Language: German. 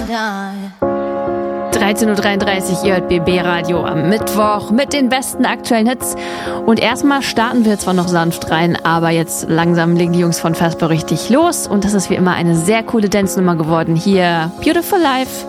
13:33 Uhr, ihr hört BB Radio am Mittwoch mit den besten aktuellen Hits. Und erstmal starten wir zwar noch sanft rein, aber jetzt langsam legen die Jungs von Vesper richtig los. Und das ist wie immer eine sehr coole Dance-Nummer geworden. Hier, Beautiful Life.